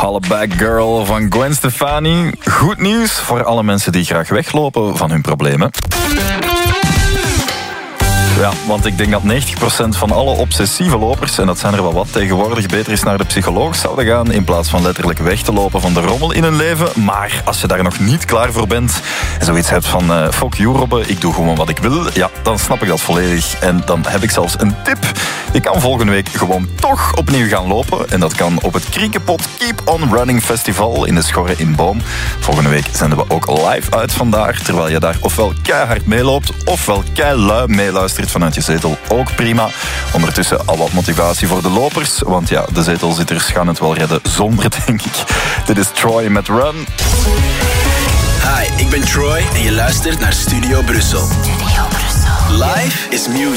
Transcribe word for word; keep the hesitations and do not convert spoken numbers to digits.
Hollaback Girl van Gwen Stefani. Goed nieuws voor alle mensen die graag weglopen van hun problemen. Ja, want ik denk dat negentig procent van alle obsessieve lopers, en dat zijn er wel wat tegenwoordig, beter eens naar de psycholoog zouden gaan in plaats van letterlijk weg te lopen van de rommel in hun leven. Maar als je daar nog niet klaar voor bent en zoiets hebt van uh, fuck you Robbe, ik doe gewoon wat ik wil, ja, dan snap ik dat volledig. En dan heb ik zelfs een tip. Je kan volgende week gewoon toch opnieuw gaan lopen. En dat kan op het Kriekepot Keep On Running Festival in de Schorre in Boom. Volgende week zenden we ook live uit vandaar, terwijl je daar ofwel keihard meeloopt, ofwel keilui meeluistert vanuit je zetel. Ook prima. Ondertussen al wat motivatie voor de lopers, want ja, de zetelzitters gaan het wel redden zonder, denk ik. Dit is Troy met Run. Hi, ik ben Troy en je luistert naar Studio Brussel. Studio Brussel. Live is music.